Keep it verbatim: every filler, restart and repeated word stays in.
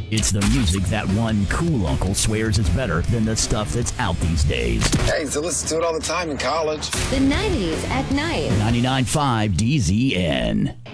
It's the music that one cool uncle swears is better than the stuff that's out these days. Hey, so listen to it all the time in college. The nineties at night. ninety-nine point five D Z N.